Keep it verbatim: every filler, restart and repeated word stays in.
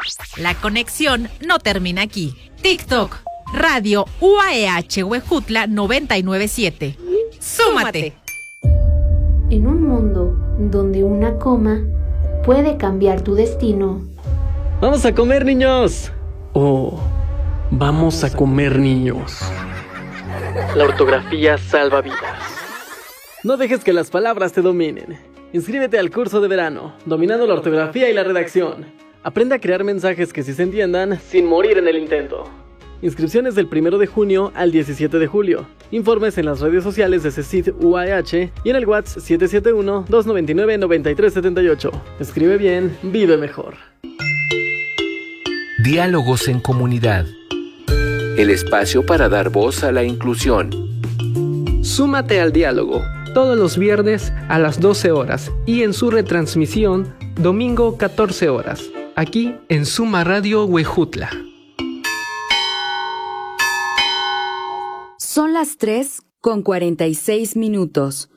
La conexión no termina aquí. TikTok, Radio U A E H Huejutla noventa y nueve punto siete. ¡Súmate! En un mundo donde una coma puede cambiar tu destino. ¡Vamos a comer, niños! Oh, vamos a comer, niños. La ortografía salva vidas. No dejes que las palabras te dominen. Inscríbete al curso de verano, Dominando la ortografía y la redacción. Aprende a crear mensajes que sí se entiendan sin morir en el intento. Inscripciones del primero de junio al diecisiete de julio. Informes en las redes sociales de CECID U A E H y en el WhatsApp siete siete uno, dos nueve nueve, nueve tres siete ocho. Escribe bien, vive mejor. Diálogos en comunidad. El espacio para dar voz a la inclusión. Súmate al diálogo, todos los viernes a las doce horas y en su retransmisión, domingo catorce horas, aquí en Suma Radio Huejutla. Son las tres con cuarenta y seis minutos.